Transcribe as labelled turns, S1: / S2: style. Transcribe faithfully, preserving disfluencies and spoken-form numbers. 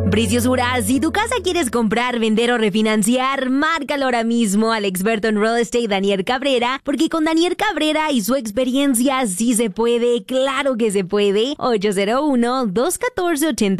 S1: Preciosura, si tu casa quieres comprar, vender o refinanciar, márcalo ahora mismo al experto en real estate Daniel Cabrera, porque con Daniel Cabrera y su experiencia sí se puede, claro que se puede. ocho cero uno, dos uno cuatro, ocho